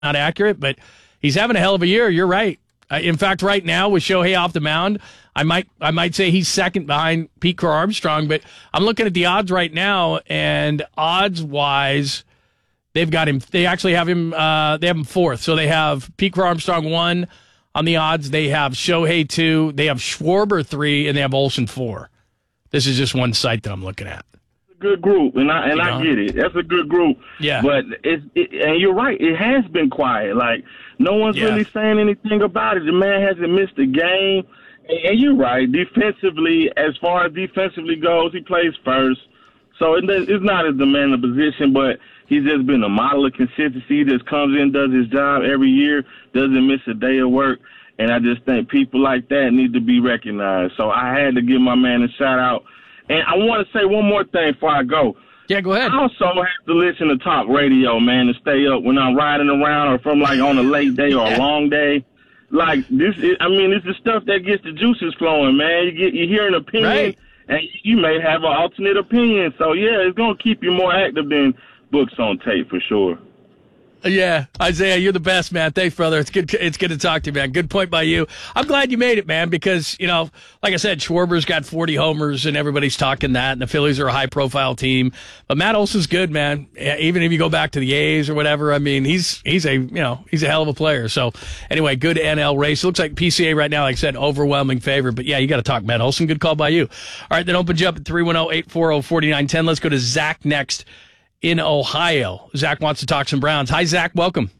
not accurate, but he's having a hell of a year. You're right. In fact, right now with Shohei off the mound, I might say he's second behind Pete Crow Armstrong, but I'm looking at the odds right now, and odds-wise, they've got him. They actually have him. They have him fourth. So they have Pete Crow Armstrong 1 on the odds. They have Shohei 2. They have Schwarber 3, and they have Olsen 4. This is just one site that I'm looking at. Good group, and I get it. That's a good group. Yeah. But and you're right. It has been quiet. Like no one's really saying anything about it. The man hasn't missed a game. And you're right. Defensively, as far as defensively goes, he plays first. So it's not as demanding a position, but he's just been a model of consistency. He just comes in, does his job every year, doesn't miss a day of work. And I just think people like that need to be recognized. So I had to give my man a shout out. And I want to say one more thing before I go. Yeah, go ahead. I also have to listen to talk radio, man, to stay up when I'm riding around or from like on a late day or a long day. Like this is the stuff that gets the juices flowing, man. You hear an opinion, right, and you may have an alternate opinion. So yeah, it's gonna keep you more active than books on tape for sure. Yeah, Isaiah, you're the best, man. Thanks, brother. It's good to talk to you, man. Good point by you. I'm glad you made it, man, because, like I said, Schwarber's got 40 homers, and everybody's talking that, and the Phillies are a high-profile team. But Matt Olson's good, man. Even if you go back to the A's or whatever, I mean, he's a hell of a player. So, anyway, good NL race. It looks like PCA right now, like I said, overwhelming favorite. But, yeah, you got to talk Matt Olson. Good call by you. All right, that opens you up at 310-840-4910. Let's go to Zach next in Ohio. Zach wants to talk some Browns. Hi, Zach. Welcome.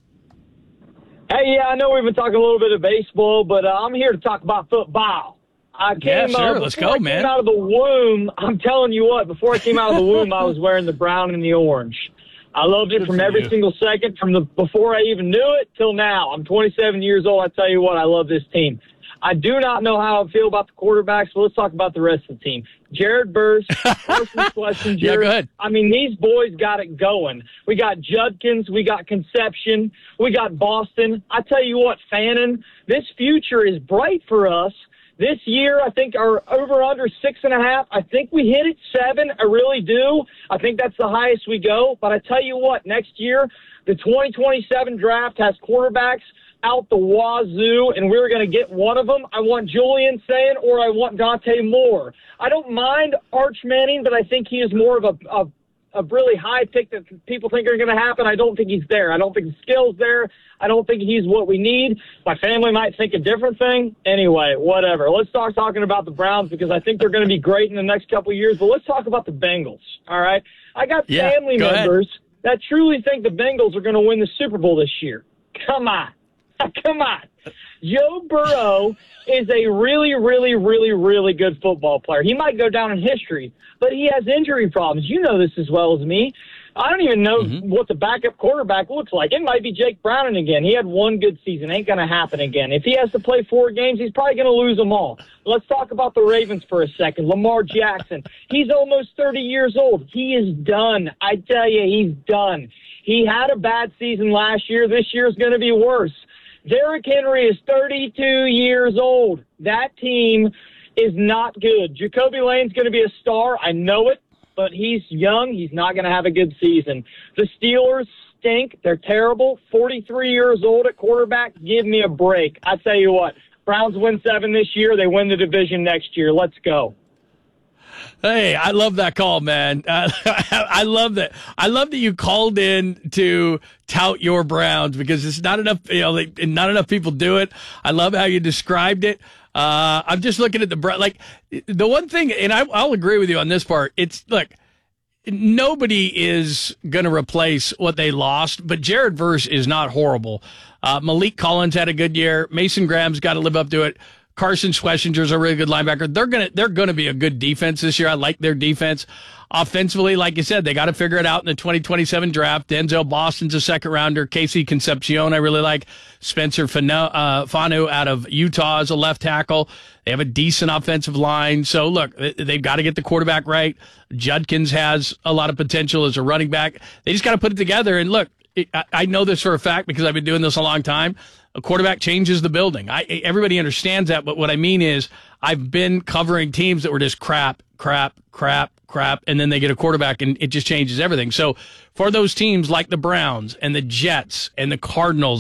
Hey, yeah, I know we've been talking a little bit of baseball, but I'm here to talk about football. Let's go, man. Came out of the womb, I'm telling you what, before I came out of the womb, I was wearing the brown and the orange. I loved it from every single second, before I even knew it till now. I'm 27 years old. I tell you what, I love this team. I do not know how I feel about the quarterback, so let's talk about the rest of the team. Jared Verse, Carson Schlesinger. Yeah, go ahead. I mean, these boys got it going. We got Judkins. We got Conception. We got Boston. I tell you what, Fannin, this future is bright for us. This year, I think our over-under 6.5. I think we hit it 7. I really do. I think that's the highest we go. But I tell you what, next year, the 2027 draft has quarterbacks out the wazoo, and we're going to get one of them. I want Julian Sayin or I want Dante Moore. I don't mind Arch Manning, but I think he is more of a really high pick that people think are going to happen. I don't think he's there. I don't think the skill's there. I don't think he's what we need. My family might think a different thing. Anyway, whatever. Let's start talking about the Browns because I think they're going to be great in the next couple of years. But let's talk about the Bengals, all right? I got family members that truly think the Bengals are going to win the Super Bowl this year. Come on. Come on. Joe Burrow is a really, really, really, really good football player. He might go down in history, but he has injury problems. You know this as well as me. I don't even know what the backup quarterback looks like. It might be Jake Browning again. He had one good season. Ain't going to happen again. If he has to play 4 games, he's probably going to lose them all. Let's talk about the Ravens for a second. Lamar Jackson. He's almost 30 years old. He is done. I tell you, he's done. He had a bad season last year. This year is going to be worse. Derrick Henry is 32 years old. That team is not good. Jacoby Lane's going to be a star. I know it, but he's young. He's not going to have a good season. The Steelers stink. They're terrible. 43 years old at quarterback. Give me a break. I tell you what, Browns win 7 this year. They win the division next year. Let's go. Hey, I love that call, man. I love that. I love that you called in to tout your Browns because it's not enough. Not enough people do it. I love how you described it. I'm just looking at the one thing, and I'll agree with you on this part. Nobody is going to replace what they lost, but Jared Verse is not horrible. Malik Collins had a good year. Mason Graham's got to live up to it. Carson Schlesinger's a really good linebacker. They're gonna be a good defense this year. I like their defense. Offensively, like you said, they got to figure it out in the 2027 draft. Denzel Boston's a second rounder. Casey Concepcion, I really like. Spencer Fanu out of Utah is a left tackle. They have a decent offensive line. So look, they've got to get the quarterback right. Judkins has a lot of potential as a running back. They just got to put it together. And look, I know this for a fact because I've been doing this a long time. A quarterback changes the building. Everybody understands that, but what I mean is I've been covering teams that were just crap, and then they get a quarterback and it just changes everything. So for those teams like the Browns and the Jets and the Cardinals